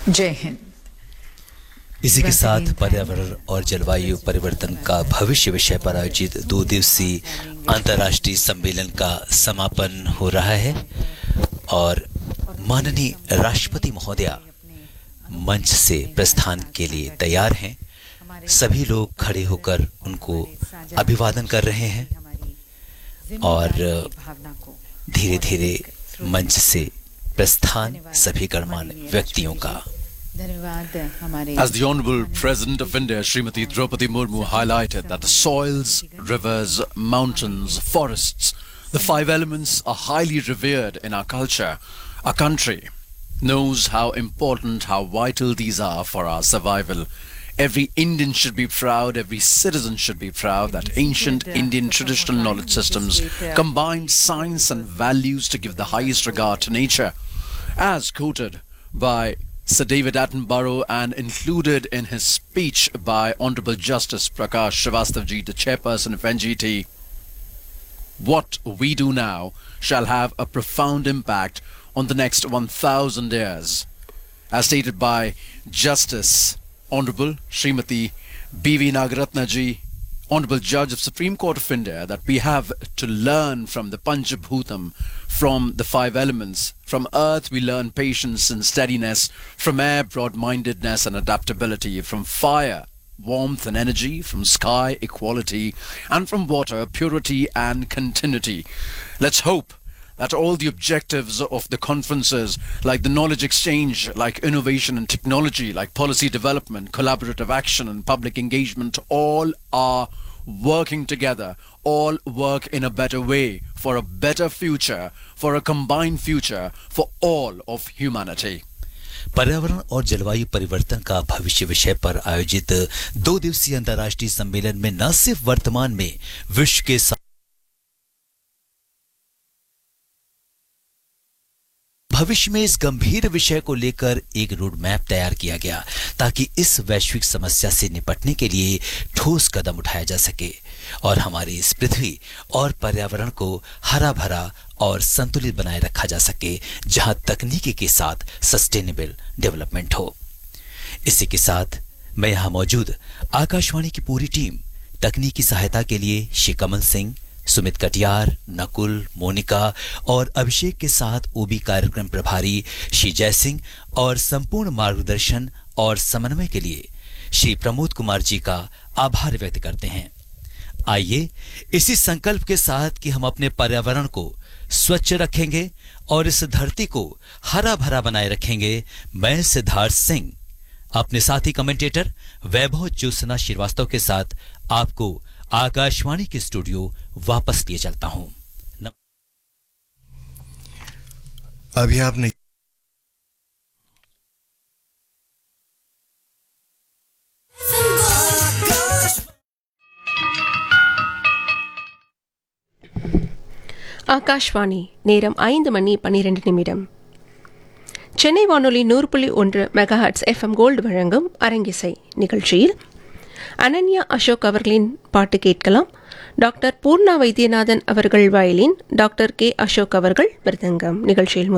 जय हिंद। इसी के साथ पर्यावरण और जलवायु परिवर्तन का भविष्य विषय पर आयोजित 2 दिवसीय अंतर्राष्ट्रीय सम्मेलन का समापन हो रहा है और माननीय राष्ट्रपति महोदया मंच से प्रस्थान के लिए तैयार हैं। सभी लोग खड़े होकर उनको अभिवादन कर रहे हैं और धीरे धीरे मंच से प्रस्थान सभी गणमान्य व्यक्तियों का। As the Honorable President of India, Srimati Draupadi Murmu, highlighted that the soils, rivers, mountains, forests, the 5 elements are highly revered in our culture. Our country knows how important, how vital these are for our survival. Every Indian should be proud, every citizen should be proud that ancient Indian traditional knowledge systems combine science and values to give the highest regard to nature. As quoted by Sir David Attenborough and included in his speech by Honorable Justice Prakash Srivastava, the chairperson of NGT, what we do now shall have a profound impact on the next 1,000 years. As stated by Justice Honorable Srimati B.V. Nagaratna ji, Honorable Judge of Supreme Court of India, that we have to learn from the Panchabhutam, from the 5 elements. From earth we learn patience and steadiness, from air broad-mindedness and adaptability, from fire warmth and energy, from sky equality, and from water purity and continuity. Let's hope that all the objectives of the conferences, like the knowledge exchange, like innovation and technology, like policy development, collaborative action and public engagement, all are working together, all work in a better way, for a better future, for a combined future, for all of humanity. पर्यावरण और जलवायु परिवर्तन का भविष्य विषय पर आयोजित 2 दिवसीय अंतर्राष्ट्रीय सम्मेलन में न सिर्फ वर्तमान में विश्व के भविष्य में इस गंभीर विषय को लेकर एक रोड मैप तैयार किया गया ताकि इस वैश्विक समस्या से निपटने के लिए ठोस कदम उठाया जा सके और हमारी इस पृथ्वी और पर्यावरण को हरा भरा और संतुलित बनाए रखा जा सके, जहां तकनीकी के साथ सस्टेनेबल डेवलपमेंट हो। इसी के साथ मैं यहां मौजूद आकाशवाणी की पूरी टीम, तकनीकी सहायता के लिए श्री कमल सिंह, सुमित कटियार, नकुल, मोनिका और अभिषेक के साथ ओबी कार्यक्रम प्रभारी श्री जय सिंह और संपूर्ण मार्गदर्शन और समन्वय के लिए श्री प्रमोद कुमार जी का आभार व्यक्त करते हैं। आइए इसी संकल्प के साथ कि हम अपने पर्यावरण को स्वच्छ रखेंगे और इस धरती को हरा भरा बनाए रखेंगे, मैं सिद्धार्थ सिंह अपने साथी कमेंटेटर वैभव ज्योत्सना श्रीवास्तव के साथ आपको आकाशवाणी के स्टूडियो वापस लिए चलता हूं। अभी आपने ஆகாஷ்வாணி நேரம் 5:12 சென்னை வானொலி 100.1 மெகாஹெர்ட்ஸ் FM கோல்டு வழங்கும் அரங்கிசை நிகழ்ச்சியில் அனன்யா அசோக் அவர்களின் பாட்டு கேட்கலாம். டாக்டர் பூர்ணா வைத்தியநாதன் அவர்கள் வயலின், டாக்டர் கே அசோக் அவர்கள் மிருதங்கம். நிகழ்ச்சியில்